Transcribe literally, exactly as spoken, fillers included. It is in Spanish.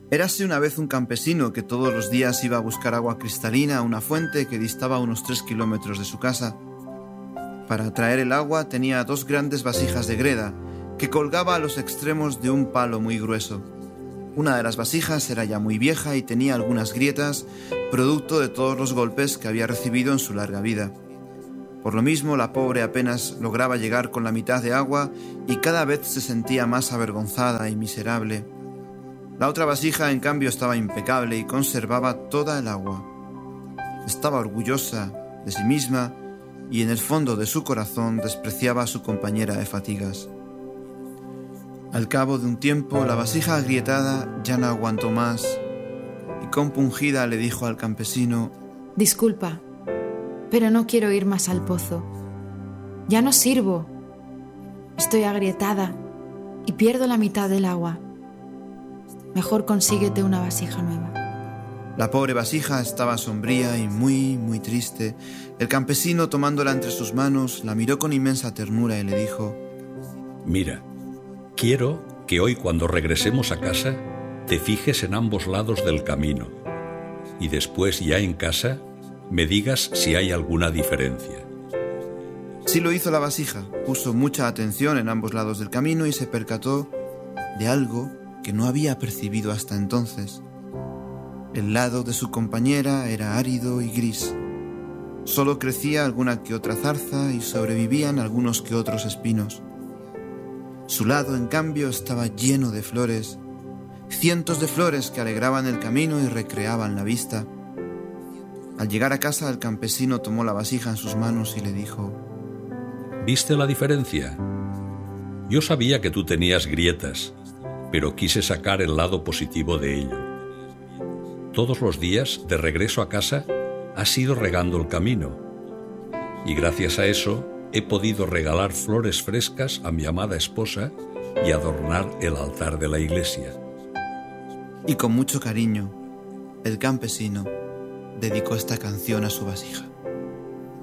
Érase una vez un campesino que todos los días iba a buscar agua cristalina a una fuente que distaba a unos tres kilómetros de su casa. Para traer el agua tenía dos grandes vasijas de greda que colgaba a los extremos de un palo muy grueso. Una de las vasijas era ya muy vieja y tenía algunas grietas, producto de todos los golpes que había recibido en su larga vida. Por lo mismo, la pobre apenas lograba llegar con la mitad de agua y cada vez se sentía más avergonzada y miserable. La otra vasija, en cambio, estaba impecable y conservaba toda el agua. Estaba orgullosa de sí misma y en el fondo de su corazón despreciaba a su compañera de fatigas. Al cabo de un tiempo, la vasija agrietada ya no aguantó más y compungida le dijo al campesino: «Disculpa, pero no quiero ir más al pozo. Ya no sirvo. Estoy agrietada y pierdo la mitad del agua. Mejor consíguete una vasija nueva». La pobre vasija estaba sombría y muy, muy triste. El campesino, tomándola entre sus manos, la miró con inmensa ternura y le dijo: «Mira, quiero que hoy, cuando regresemos a casa, te fijes en ambos lados del camino y después, ya en casa, me digas si hay alguna diferencia». Sí lo hizo la vasija. Puso mucha atención en ambos lados del camino y se percató de algo que no había percibido hasta entonces. El lado de su compañera era árido y gris. Solo crecía alguna que otra zarza y sobrevivían algunos que otros espinos. Su lado, en cambio, estaba lleno de flores, cientos de flores que alegraban el camino y recreaban la vista. Al llegar a casa, el campesino tomó la vasija en sus manos y le dijo: ¿Viste la diferencia? Yo sabía que tú tenías grietas, pero quise sacar el lado positivo de ello. Todos los días, de regreso a casa, has ido regando el camino, y gracias a eso he podido regalar flores frescas a mi amada esposa y adornar el altar de la iglesia. Y con mucho cariño, el campesino dedicó esta canción a su vasija.